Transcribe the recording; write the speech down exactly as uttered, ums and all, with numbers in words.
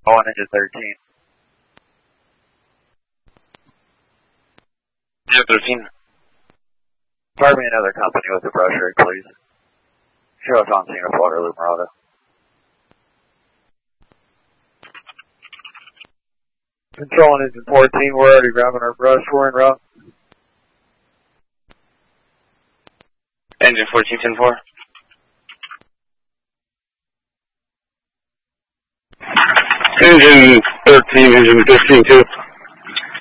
one engine thirteen. Engine thirteen. Pardon me, another company with the brush rig, please. Show us on scene with Waterloo Murata. Control on engine fourteen, we're already grabbing our brush, we're en route. Engine fourteen, ten four. Engine thirteen, engine fifteen two.